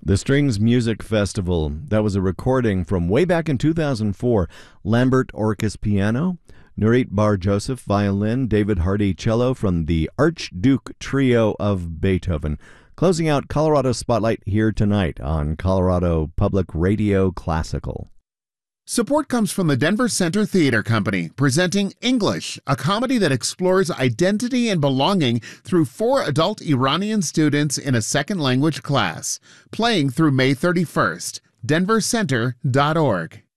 The Strings Music Festival, that was a recording from way back in 2004. Lambert Orcus piano, Nurit Bar Joseph violin, David Hardy cello from the Archduke Trio of Beethoven. Closing out Colorado Spotlight here tonight on Colorado Public Radio Classical. Support comes from the Denver Center Theater Company, presenting English, a comedy that explores identity and belonging through 4 adult Iranian students in a second language class. Playing through May 31st. denvercenter.org.